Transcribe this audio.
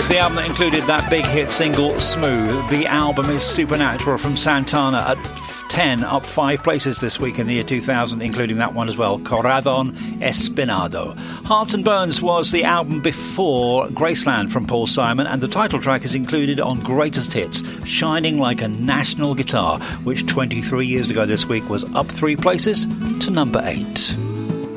It's the album that included that big hit single, Smooth. The album is Supernatural from Santana at 10, up 5 places this week in the year 2000, including that one as well, Corazon Espinado. Hearts and Bones was the album before Graceland from Paul Simon, and the title track is included on Greatest Hits, Shining Like a National Guitar, which 23 years ago this week was up 3 places to number 8.